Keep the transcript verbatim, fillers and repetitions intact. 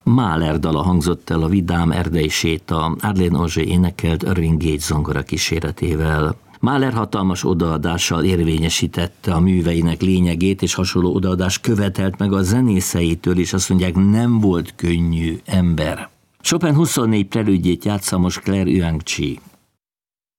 Mahler dala hangzott el a vidám erdei séta, Arlene Auger énekelt Irving Gage zongora kíséretével. Mahler hatalmas odaadással érvényesítette a műveinek lényegét, és hasonló odaadást követelt meg a zenészeitől, és azt mondják, nem volt könnyű ember. Chopin huszonnégy prelüdjét játsza most Claire Yuang-chi.